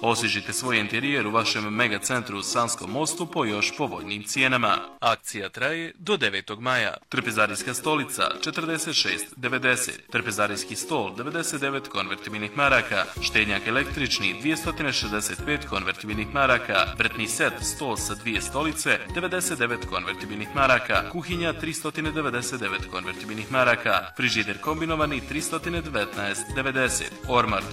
Osvježite svoj interijer u vašem mega centru u Sanskom mostu po još povoljnim cijenama. Akcija traje do 9. maja. Trpezarijska stolica 46,90, trpezarijski stol 99 konvertibilnih maraka, štednjak električni 265 konvertibilnih maraka, vrtni set stol sa 2 stolice 99 konvertibilnih maraka, kuhinja 399 konvertibilnih maraka, frižider kombinovani 319,90, ormar